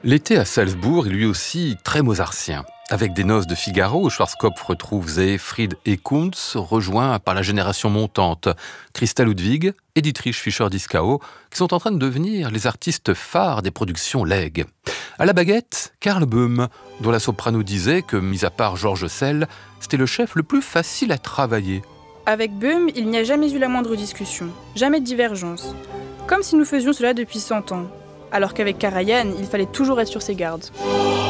L'été à Salzbourg est lui aussi très mozartien. Avec des noces de Figaro, Schwarzkopf retrouve Seyfried et Kuntz, rejoints par la génération montante, Christa Ludwig et Dietrich Fischer-Dieskau, qui sont en train de devenir les artistes phares des productions Legge. À la baguette, Karl Böhm, dont la soprano disait que, mis à part George Sell, c'était le chef le plus facile à travailler. Avec Böhm, il n'y a jamais eu la moindre discussion, jamais de divergence. Comme si nous faisions cela depuis 100 ans. Alors qu'avec Karajan, il fallait toujours être sur ses gardes.